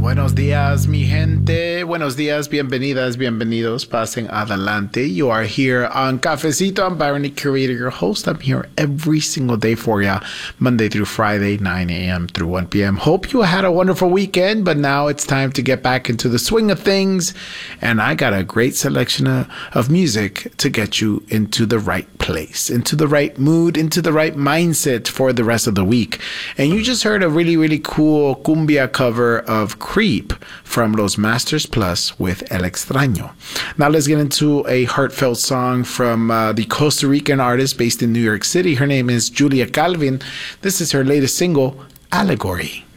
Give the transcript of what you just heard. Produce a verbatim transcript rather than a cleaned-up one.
Buenos días, mi gente. Buenos días, bienvenidas, bienvenidos. Pasen adelante. You are here on Cafecito. I'm Byron, the curator, your host. I'm here every single day for you, Monday through Friday, nine a.m. through one p.m. Hope you had a wonderful weekend, but now it's time to get back into the swing of things. And I got a great selection of, of music to get you into the right place, into the right mood, into the right mindset for the rest of the week. And you just heard a really, really cool cumbia cover of Creep from Los Masters Plus with El Extraño. Now let's get into a heartfelt song from uh, the Costa Rican artist based in New York City. Her name is Julia Calvin. This is her latest single, Allegory.